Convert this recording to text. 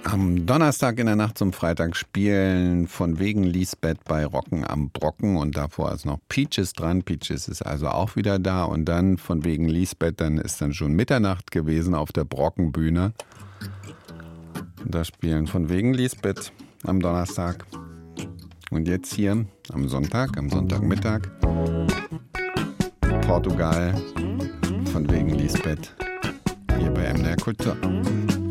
Am Donnerstag in der Nacht zum Freitag spielen von wegen Lisbeth bei Rocken am Brocken und davor ist noch Peaches dran. Peaches ist also auch wieder da und dann von wegen Lisbeth, dann ist dann schon Mitternacht gewesen auf der Brockenbühne. Und da spielen von wegen Lisbeth am Donnerstag. Und jetzt hier am Sonntagmittag, Portugal von wegen Lisbeth hier bei MDR Kultur.